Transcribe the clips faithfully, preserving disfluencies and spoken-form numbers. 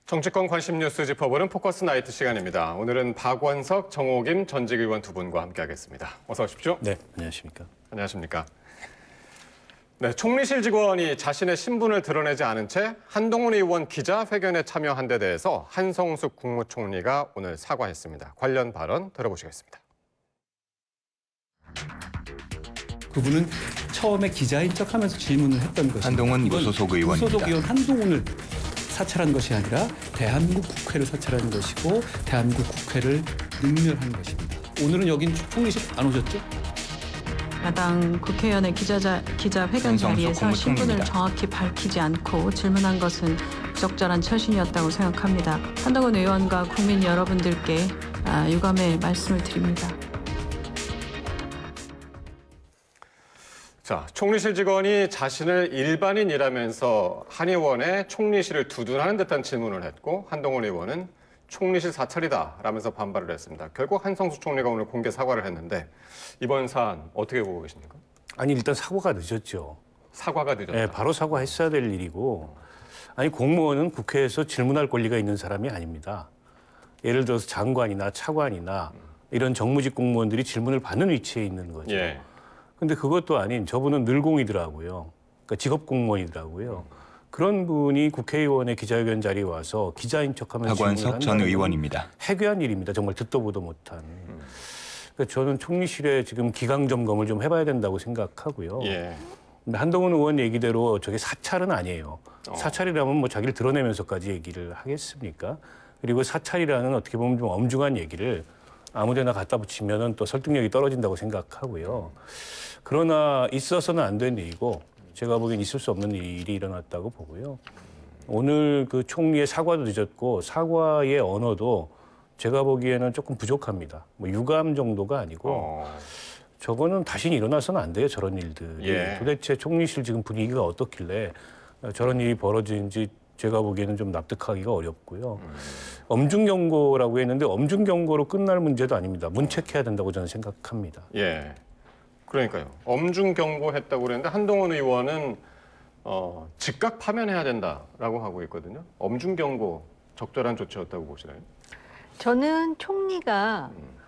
정치권 관심 뉴스 짚어보는 포커스 나이트 시간입니다. 오늘은 박원석, 정호김 전직 의원 두 분과 함께하겠습니다. 어서 오십시오. 네, 안녕하십니까. 안녕하십니까. 네, 총리실 직원이 자신의 신분을 드러내지 않은 채 한동훈 의원 기자회견에 참여한 데 대해서 한성숙 국무총리가 오늘 사과했습니다. 관련 발언 들어보시겠습니다. 그분은 처음에 기자인 척하면서 질문을 했던 것입니다. 한동훈 무소속 의원입니다. 무소속 의원 한동훈을 사찰한 것이 아니라 대한민국 국회를 사찰한 것이고 대한민국 국회를 능멸한 것입니다. 오늘은 여긴 총리실 안 오셨죠? 야당 국회의원의 기자자, 기자회견 자리에서 신분을 정확히 밝히지 않고 질문한 것은 부적절한 처신이었다고 생각합니다. 한동훈 의원과 국민 여러분들께 유감의 말씀을 드립니다. 자, 총리실 직원이 자신을 일반인이라면서 한 의원의 총리실을 두둔하는 듯한 질문을 했고 한동훈 의원은 총리실 사찰이다 라면서 반발을 했습니다. 결국 한성숙 총리가 오늘 공개 사과를 했는데 이번 사안 어떻게 보고 계십니까? 아니 일단 사과가 늦었죠. 사과가 늦었다. 네, 바로 사과했어야 될 일이고 아니 공무원은 국회에서 질문할 권리가 있는 사람이 아닙니다. 예를 들어서 장관이나 차관이나 이런 정무직 공무원들이 질문을 받는 위치에 있는 거죠. 예. 근데 그것도 아닌 저분은 늘공이더라고요. 그러니까 직업 공무원이더라고요. 그런 분이 국회의원의 기자회견 자리에 와서 기자인 척하면서 박원석 전 의원입니다. 해괴한 일입니다. 정말 듣도 보도 못한. 그러니까 저는 총리실에 지금 기강 점검을 좀 해봐야 된다고 생각하고요. 예. 근데 한동훈 의원 얘기대로 저게 사찰은 아니에요. 어. 사찰이라면 뭐 자기를 드러내면서까지 얘기를 하겠습니까? 그리고 사찰이라는 어떻게 보면 좀 엄중한 얘기를 아무데나 갖다 붙이면은 또 설득력이 떨어진다고 생각하고요. 그러나 있어서는 안 된 일이고 제가 보기엔 있을 수 없는 일이 일어났다고 보고요. 오늘 그 총리의 사과도 늦었고 사과의 언어도 제가 보기에는 조금 부족합니다. 뭐 유감 정도가 아니고 어. 저거는 다시는 일어나서는 안 돼요. 저런 일들이. 예. 도대체 총리실 지금 분위기가 어떻길래 저런 일이 벌어지는지 제가 보기에는 좀 납득하기가 어렵고요. 음. 엄중 경고라고 했는데 엄중 경고로 끝날 문제도 아닙니다. 문책해야 된다고 저는 생각합니다. 예. 그러니까요. 엄중 경고했다고 그랬는데 한동훈 의원은 어, 즉각 파면해야 된다라고 하고 있거든요. 엄중 경고 적절한 조치였다고 보시나요? 저는 총리가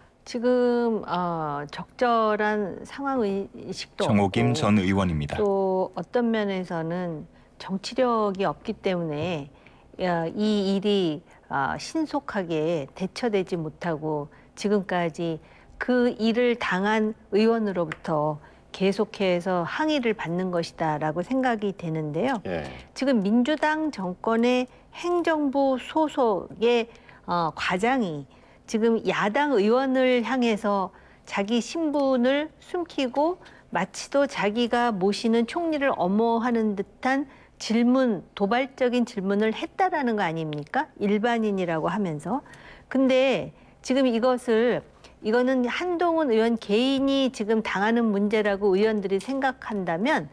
지금 어, 적절한 상황 의식도 정호김 없고 전 의원입니다. 또 어떤 면에서는 정치력이 없기 때문에 야, 이 일이 어, 신속하게 대처되지 못하고 지금까지 그 일을 당한 의원으로부터 계속해서 항의를 받는 것이다라고 생각이 되는데요. 예. 지금 민주당 정권의 행정부 소속의 어, 과장이 지금 야당 의원을 향해서 자기 신분을 숨기고 마치도 자기가 모시는 총리를 엄호하는 듯한 질문, 도발적인 질문을 했다라는 거 아닙니까? 일반인이라고 하면서. 근데 지금 이것을 이거는 한동훈 의원 개인이 지금 당하는 문제라고 의원들이 생각한다면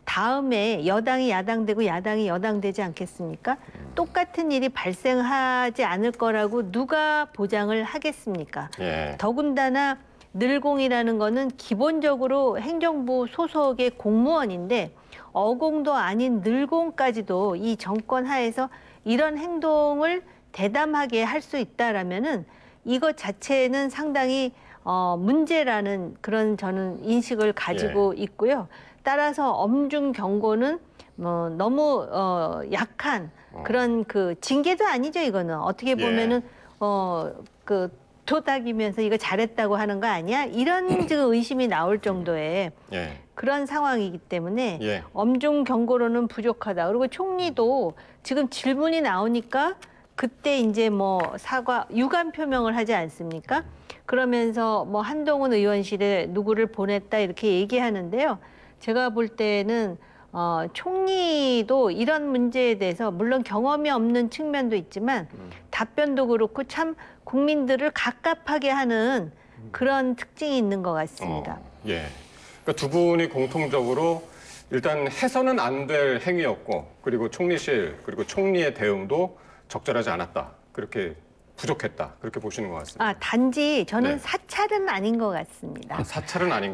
다음에 여당이 야당되고 야당이 여당되지 않겠습니까? 똑같은 일이 발생하지 않을 거라고 누가 보장을 하겠습니까? 예. 더군다나 늘공이라는 거는 기본적으로 행정부 소속의 공무원인데 어공도 아닌 늘공까지도 이 정권 하에서 이런 행동을 대담하게 할 수 있다라면은 이것 자체는 상당히 어, 문제라는 그런 저는 인식을 가지고 예. 있고요. 따라서 엄중 경고는 뭐 너무 어, 약한 그런 그 징계도 아니죠. 이거는 어떻게 보면은 예. 어, 그 토닥이면서 이거 잘했다고 하는 거 아니야? 이런 지금 의심이 나올 정도의 예. 그런 상황이기 때문에 예. 엄중 경고로는 부족하다. 그리고 총리도 지금 질문이 나오니까 그때 이제 뭐 사과 유감 표명을 하지 않습니까? 그러면서 뭐 한동훈 의원실에 누구를 보냈다 이렇게 얘기하는데요. 제가 볼 때는 어, 총리도 이런 문제에 대해서 물론 경험이 없는 측면도 있지만 음. 답변도 그렇고 참 국민들을 갑갑하게 하는 그런 특징이 있는 것 같습니다. 어, 예. 그러니까 두 분이 공통적으로 일단 해서는 안 될 행위였고 그리고 총리실 그리고 총리의 대응도 적절하지 않았다. 그렇게 부족했다. 그렇게 보시는 것 같습니다. 아, 단지 저는 네. 사찰은 아닌 것 같습니다. 아, 사찰은 아닌